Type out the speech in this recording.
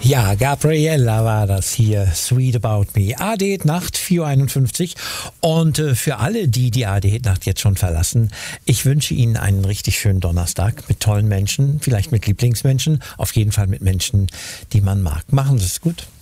Ja, Gabriella war das hier, Sweet About Me. AD Nacht 4:51 und für alle, die die AD Nacht jetzt schon verlassen, ich wünsche Ihnen einen richtig schönen Donnerstag mit tollen Menschen, vielleicht mit Lieblingsmenschen, auf jeden Fall mit Menschen, die man mag. Machen Sie es gut.